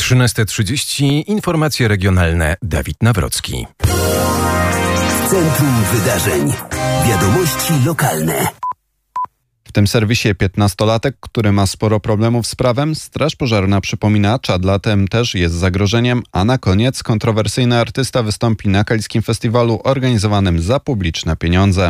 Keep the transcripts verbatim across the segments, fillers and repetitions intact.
trzynasta trzydzieści. Informacje regionalne. Dawid Nawrocki. Centrum Wydarzeń. Wiadomości lokalne. W tym serwisie piętnastolatek, który ma sporo problemów z prawem, Straż Pożarna przypomina, czad latem też jest zagrożeniem, a na koniec kontrowersyjny artysta wystąpi na Kaliskim Festiwalu organizowanym za publiczne pieniądze.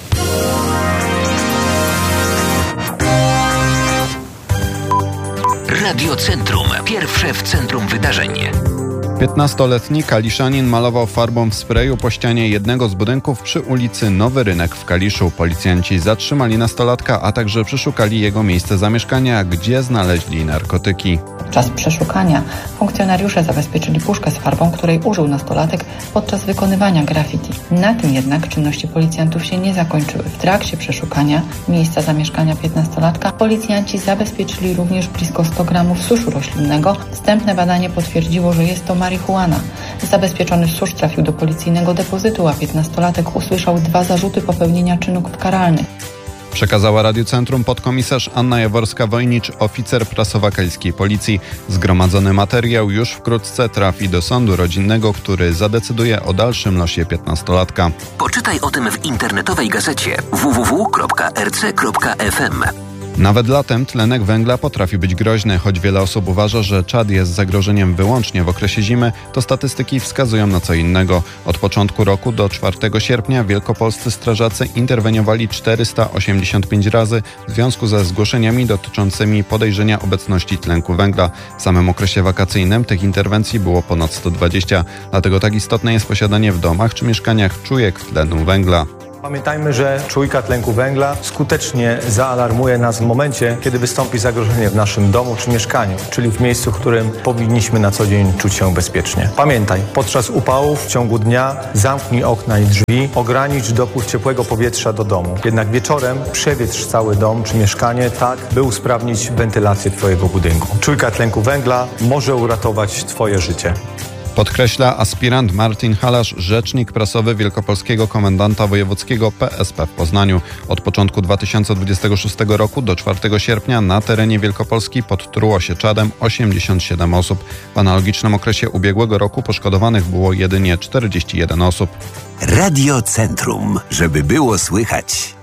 Radio Centrum. Pierwsze w centrum wydarzeń. piętnastoletni Kaliszanin malował farbą w sprayu po ścianie jednego z budynków przy ulicy Nowy Rynek w Kaliszu. Policjanci zatrzymali nastolatka, a także przeszukali jego miejsce zamieszkania, gdzie znaleźli narkotyki. Podczas przeszukania funkcjonariusze zabezpieczyli puszkę z farbą, której użył nastolatek podczas wykonywania graffiti. Na tym jednak czynności policjantów się nie zakończyły. W trakcie przeszukania miejsca zamieszkania piętnastolatka policjanci zabezpieczyli również blisko sto gramów suszu roślinnego. Wstępne badanie potwierdziło, że jest to marihuana. Zabezpieczony susz trafił do policyjnego depozytu, a piętnastolatek usłyszał dwa zarzuty popełnienia czynów karalnych. Przekazała Radiu Centrum podkomisarz Anna Jaworska-Wojnicz, oficer prasowa Kaliskiej Policji. Zgromadzony materiał już wkrótce trafi do sądu rodzinnego, który zadecyduje o dalszym losie piętnastolatka. Poczytaj o tym w internetowej gazecie w w w kropka r c kropka f m. Nawet latem tlenek węgla potrafi być groźny. Choć wiele osób uważa, że czad jest zagrożeniem wyłącznie w okresie zimy, to statystyki wskazują na co innego. Od początku roku do czwartego sierpnia wielkopolscy strażacy interweniowali czterysta osiemdziesiąt pięć razy w związku ze zgłoszeniami dotyczącymi podejrzenia obecności tlenku węgla. W samym okresie wakacyjnym tych interwencji było ponad sto dwadzieścia. Dlatego tak istotne jest posiadanie w domach czy mieszkaniach czujek tlenu węgla. Pamiętajmy, że czujka tlenku węgla skutecznie zaalarmuje nas w momencie, kiedy wystąpi zagrożenie w naszym domu czy mieszkaniu, czyli w miejscu, w którym powinniśmy na co dzień czuć się bezpiecznie. Pamiętaj, podczas upałów w ciągu dnia zamknij okna i drzwi, ogranicz dopływ ciepłego powietrza do domu. Jednak wieczorem przewietrz cały dom czy mieszkanie tak, by usprawnić wentylację Twojego budynku. Czujka tlenku węgla może uratować Twoje życie. Podkreśla aspirant Martin Halasz, rzecznik prasowy Wielkopolskiego Komendanta Wojewódzkiego P S P w Poznaniu. Od początku dwa tysiące dwudziestego szóstego roku do czwartego sierpnia na terenie Wielkopolski podtruło się czadem osiemdziesiąt siedem osób. W analogicznym okresie ubiegłego roku poszkodowanych było jedynie czterdzieści jeden osób. Radio Centrum, żeby było słychać.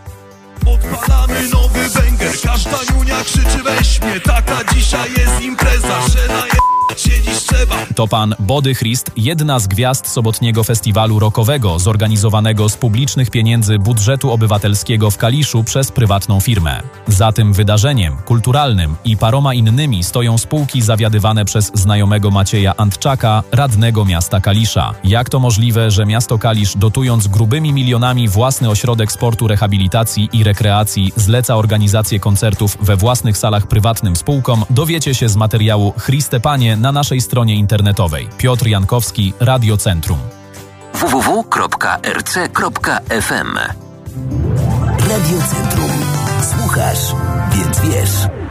Odpalamy nowy węgiel, każda niunia krzyczy weź mnie. Taka dzisiaj jest impreza, że na je... siedzisz trzeba. To pan Body Christ, jedna z gwiazd sobotniego festiwalu rockowego zorganizowanego z publicznych pieniędzy budżetu obywatelskiego w Kaliszu przez prywatną firmę. Za tym wydarzeniem kulturalnym i paroma innymi stoją spółki zawiadywane przez znajomego Macieja Antczaka, radnego miasta Kalisza. Jak to możliwe, że miasto Kalisz, dotując grubymi milionami własny ośrodek sportu, rehabilitacji i rekreacji, zleca organizację koncertów we własnych salach prywatnym spółkom, dowiecie się z materiału Chryste Panie na naszej stronie internetowej. Piotr Jankowski, Radio Centrum. w w w kropka r c kropka f m. Radio Centrum. Słuchasz, więc wiesz.